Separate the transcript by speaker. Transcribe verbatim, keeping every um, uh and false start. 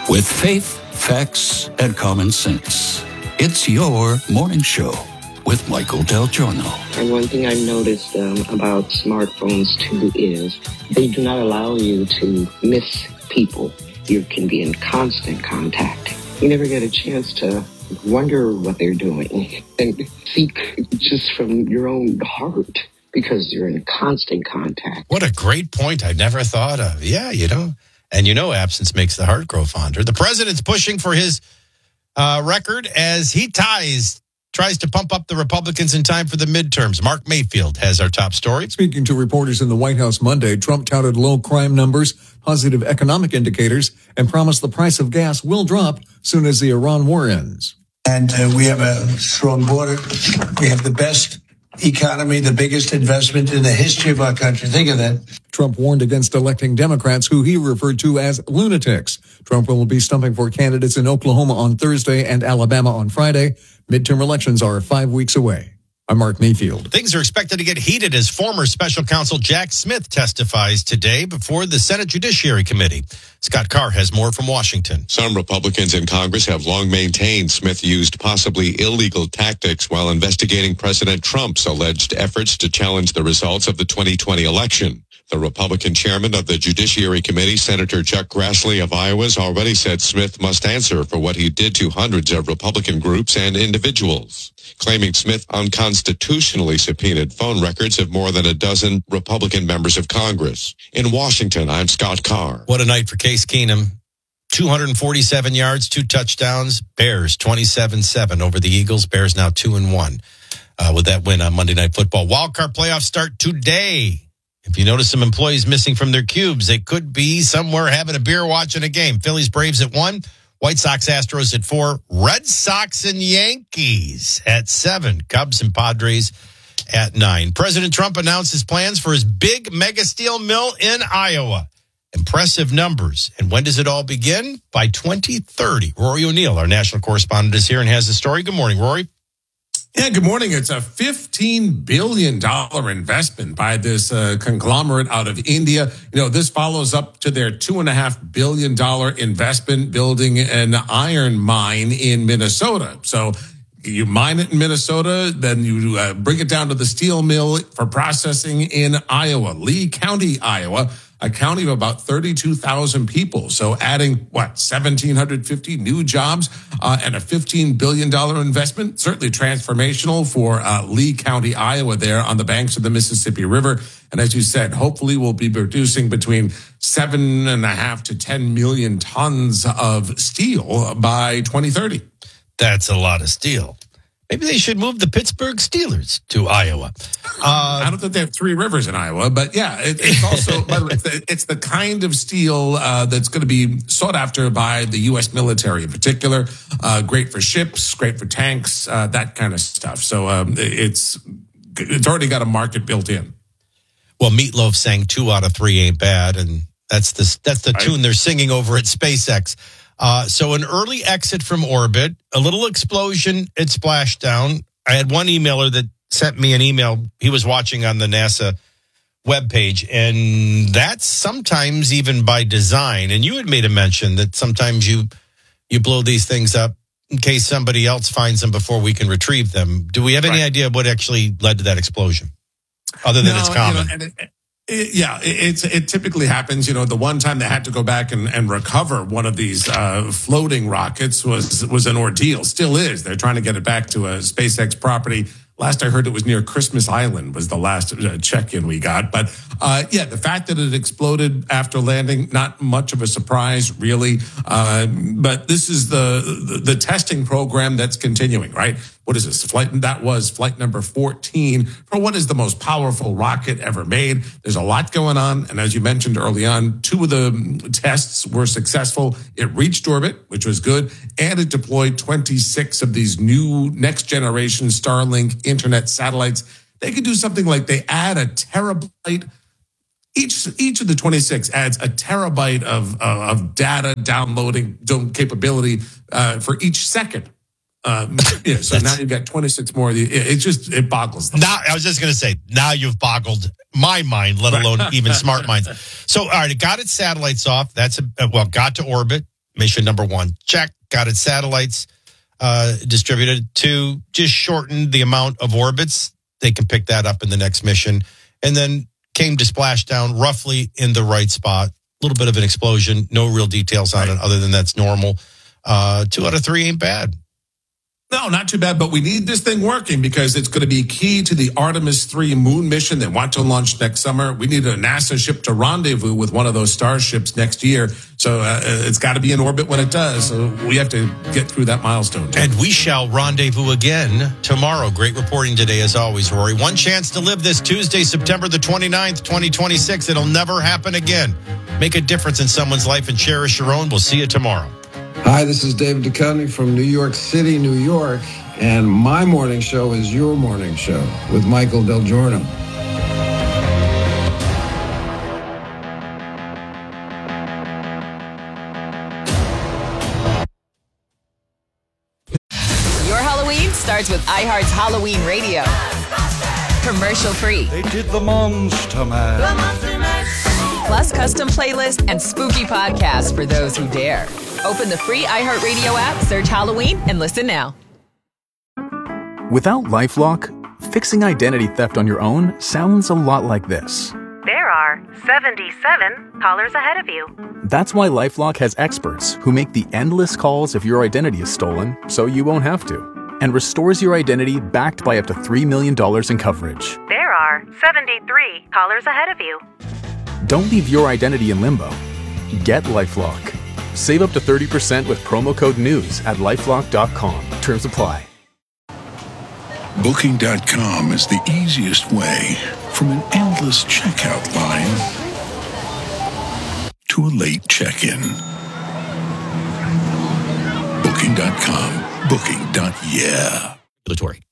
Speaker 1: With faith, facts, and common sense. It's your morning show with Michael Del Giorno.
Speaker 2: And one thing I've noticed um, about smartphones too is they do not allow you to miss people. You can be in constant contact. You never get a chance to wonder what they're doing and seek just from your own heart because you're in constant contact.
Speaker 3: What a great point. I never thought of. Yeah, you know. And you know absence makes the heart grow fonder. The president's pushing for his uh, record as he ties, tries to pump up the Republicans in time for the midterms. Mark Mayfield has our top story.
Speaker 4: Speaking to reporters in the White House Monday, Trump touted low crime numbers, positive economic indicators, and promised the price of gas will drop soon as the Iran war ends.
Speaker 5: And uh, we have a strong border. We have the best economy, the biggest investment in the history of our country. Think of that.
Speaker 4: Trump warned against electing Democrats who he referred to as lunatics. Trump will be stumping for candidates in Oklahoma on Thursday and Alabama on Friday. Midterm elections are five weeks away. I'm Mark Mayfield.
Speaker 3: Things are expected to get heated as former special counsel Jack Smith testifies today before the Senate Judiciary Committee. Scott Carr has more from Washington.
Speaker 6: Some Republicans in Congress have long maintained Smith used possibly illegal tactics while investigating President Trump's alleged efforts to challenge the results of the twenty twenty election. The Republican chairman of the Judiciary Committee, Senator Chuck Grassley of Iowa, has already said Smith must answer for what he did to hundreds of Republican groups and individuals, claiming Smith unconstitutionally subpoenaed phone records of more than a dozen Republican members of Congress. In Washington, I'm Scott Carr.
Speaker 3: What a night for Case Keenum. two hundred forty-seven yards, two touchdowns. Bears twenty-seven seven over the Eagles. Bears now two and one uh, with that win on Monday Night Football. Wildcard playoffs start today. If you notice some employees missing from their cubes, they could be somewhere having a beer watching a game. Phillies, Braves at one, White Sox, Astros at four, Red Sox and Yankees at seven, Cubs and Padres at nine. President Trump announced his plans for his big mega steel mill in Iowa. Impressive numbers. And when does it all begin? By twenty thirty. Rory O'Neill, our national correspondent, is here and has the story. Good morning, Rory.
Speaker 7: Yeah, good morning. It's a fifteen billion dollars investment by this uh, conglomerate out of India. You know, this follows up to their two point five billion dollars investment building an iron mine in Minnesota. So you mine it in Minnesota, then you uh, bring it down to the steel mill for processing in Iowa, Lee County, Iowa. A county of about thirty-two thousand people. So adding, what, one thousand seven hundred fifty new jobs uh, and a fifteen billion dollars investment, certainly transformational for uh, Lee County, Iowa, there on the banks of the Mississippi River. And as you said, hopefully we'll be producing between seven and a half to ten million tons of steel by twenty thirty.
Speaker 3: That's a lot of steel. Maybe they should move the Pittsburgh Steelers to Iowa.
Speaker 7: Uh, I don't think they have three rivers in Iowa, but yeah, it, it's also by the way, it's, the, it's the kind of steel uh, that's going to be sought after by the U S military in particular. Uh, great for ships, great for tanks, uh, that kind of stuff. So um, it's it's already got a market built in.
Speaker 3: Well, Meatloaf sang two out of three ain't bad, and that's the that's the tune they're singing over at SpaceX. Uh, so an early exit from orbit, a little explosion at splashdown. I had one emailer that sent me an email he was watching on the NASA webpage, and that's sometimes even by design. And you had made a mention that sometimes you you blow these things up in case somebody else finds them before we can retrieve them. Do we have any right. idea what actually led to that explosion, other than no, it's common?
Speaker 7: You know, and it, It, yeah, it, it typically happens. You know, the one time they had to go back and, and recover one of these uh, floating rockets was was an ordeal. Still is. They're trying to get it back to a SpaceX property. Last I heard, it was near Christmas Island was the last check-in we got. But uh, yeah, the fact that it exploded after landing, not much of a surprise, really. Uh, but this is the, the the testing program that's continuing, right? What is this? Flight that was flight number fourteen for what is the most powerful rocket ever made. There's a lot going on, and as you mentioned early on, two of the tests were successful. It reached orbit, which was good, and it deployed twenty-six of these new next-generation Starlink internet satellites. They could do something like they add a terabyte. Each each of the twenty-six adds a terabyte of uh, of data downloading capability uh, for each second. Um, yeah, so now you've got twenty-six more. It, it just it boggles them.
Speaker 3: Now I was just going to say, now you've boggled my mind, let alone even smart minds. So all right, it got its satellites off. That's a, well, got to orbit. mission number one, check, got its satellites uh, distributed. Two, just shortened the amount of orbits. They can pick that up in the next mission. And then came to splashdown roughly in the right spot. A little bit of an explosion. No real details on it other than that's normal. Uh, two out of three ain't bad.
Speaker 7: No, not too bad, but we need this thing working because it's going to be key to the Artemis three moon mission they want to launch next summer. We need a NASA ship to rendezvous with one of those starships next year. So uh, it's got to be in orbit when it does. So we have to get through that milestone. Too.
Speaker 3: And we shall rendezvous again tomorrow. Great reporting today, as always, Rory. One chance to live this Tuesday, September the twenty-ninth, twenty twenty-six. It'll never happen again. Make a difference in someone's life and cherish your own. We'll see you tomorrow.
Speaker 8: Hi, this is David Duchovny from New York City, New York, and my morning show is your morning show with Michael Del Giorno.
Speaker 9: Your Halloween starts with iHeart's Halloween Radio. Commercial free.
Speaker 10: They did the Monster Mash.
Speaker 9: The Monster Mash. Plus custom playlists and spooky podcasts for those who dare. Open the free iHeartRadio app, search Halloween, and listen now.
Speaker 11: Without LifeLock, fixing identity theft on your own sounds a lot like this.
Speaker 12: There are seventy-seven callers ahead of you.
Speaker 11: That's why LifeLock has experts who make the endless calls if your identity is stolen, so you won't have to, and restores your identity backed by up to three million dollars in coverage.
Speaker 12: There are seventy-three callers ahead of you.
Speaker 11: Don't leave your identity in limbo. Get LifeLock. Save up to thirty percent with promo code NEWS at lifelock dot com. Terms apply.
Speaker 13: Booking dot com is the easiest way from an endless checkout line to a late check-in. Booking dot com. Booking. Yeah.
Speaker 3: Regulatory.